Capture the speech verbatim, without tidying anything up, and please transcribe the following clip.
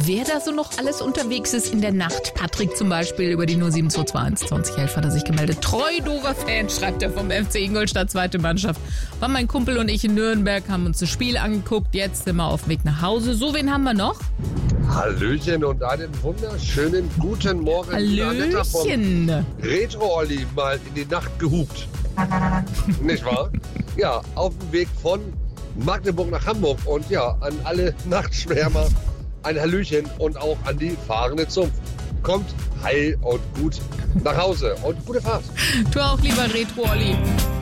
wer da so noch alles unterwegs ist in der Nacht. Patrick zum Beispiel über die null sieben zwei zwei eins zwanzig elf hat er sich gemeldet. Treu dover Fan, schreibt er vom F C Ingolstadt, zweite Mannschaft. War mein Kumpel und ich in Nürnberg, haben uns das Spiel angeguckt. Jetzt sind wir auf dem Weg nach Hause. So, wen haben wir noch? Hallöchen und einen wunderschönen guten Morgen. Hallöchen. Retro-Olli mal in die Nacht gehupt. Nicht wahr? Ja, auf dem Weg von Magdeburg nach Hamburg. Und ja, an alle Nachtschwärmer ein Hallöchen und auch an die fahrende Zunft. Kommt heil und gut nach Hause und gute Fahrt. Du auch, lieber Retro-Olli.